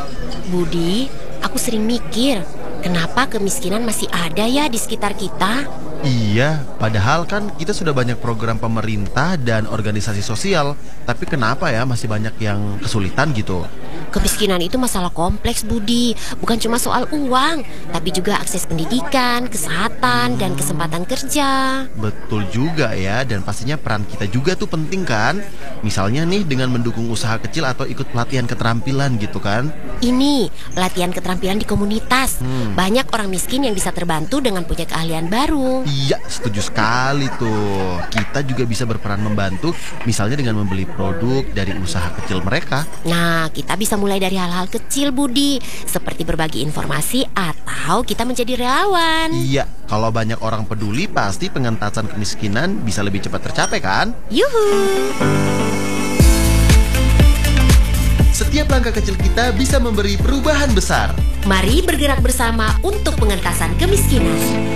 Budi, aku sering mikir, kenapa kemiskinan masih ada ya di sekitar kita? Iya, padahal kan kita sudah banyak program pemerintah dan organisasi sosial. Tapi kenapa ya masih banyak yang kesulitan gitu? Kemiskinan itu masalah kompleks, Budi. Bukan cuma soal uang, tapi juga akses pendidikan, kesehatan, dan kesempatan kerja. Betul juga ya, dan pastinya peran kita juga tuh penting kan? Misalnya nih dengan mendukung usaha kecil atau ikut pelatihan keterampilan gitu kan? Ini, pelatihan keterampilan di komunitas. Banyak orang miskin yang bisa terbantu dengan punya keahlian baru. Iya, setuju sekali tuh. Kita juga bisa berperan membantu, misalnya dengan membeli produk dari usaha kecil mereka. Nah, kita bisa mulai dari hal-hal kecil, Budi, seperti berbagi informasi atau kita menjadi relawan. Iya, kalau banyak orang peduli, pasti pengentasan kemiskinan bisa lebih cepat tercapai kan? Yuhu! Setiap langkah kecil kita bisa memberi perubahan besar. Mari bergerak bersama untuk pengentasan kemiskinan.